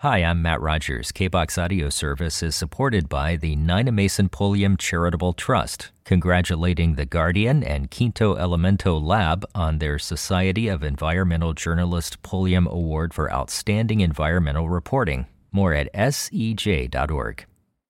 Hi, I'm Matt Rogers. KBOX Audio Service is supported by the Nina Mason Pulliam Charitable Trust, congratulating The Guardian and Quinto Elemento Lab on their Society of Environmental Journalists Pulliam Award for Outstanding Environmental Reporting. More at sej.org.